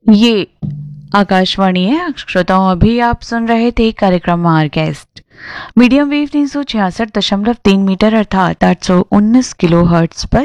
ये आकाशवाणी है। श्रोताओं, अभी आप सुन रहे थे कार्यक्रम our guest medium wave 366.3 metre अर्थात 819 किलो हर्ट्ज पर